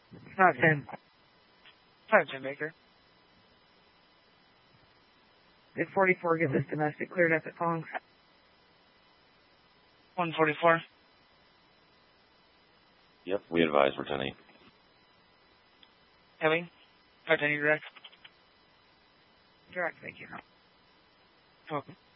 510. 510 Baker. At 44, get this domestic cleared up at Pong. 144. Yep, we advise we're 10-8. Heavy. 510 direct. Direct, thank you. Okay.